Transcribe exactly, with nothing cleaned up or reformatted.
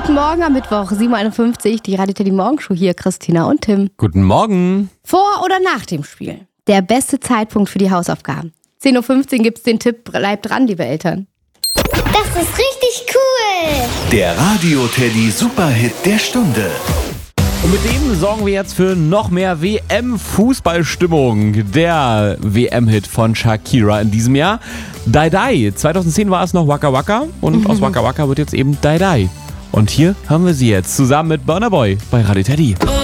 Guten Morgen am Mittwoch, sieben Uhr einundfünfzig, die Radio Teddy Morgenshow hier, Christina und Tim. Guten Morgen. Vor oder nach dem Spiel? Der beste Zeitpunkt für die Hausaufgaben. zehn Uhr fünfzehn gibt's den Tipp, bleibt dran, liebe Eltern. Das ist richtig cool. Der Radio Teddy Superhit der Stunde. Und mit dem sorgen wir jetzt für noch mehr W M-Fußballstimmung. Der W M-Hit von Shakira in diesem Jahr. Die Die. zweitausendzehn war es noch Waka Waka und mhm. aus Waka Waka wird jetzt eben Die Die. Und hier haben wir sie jetzt zusammen mit Burna Boy bei Radio Teddy.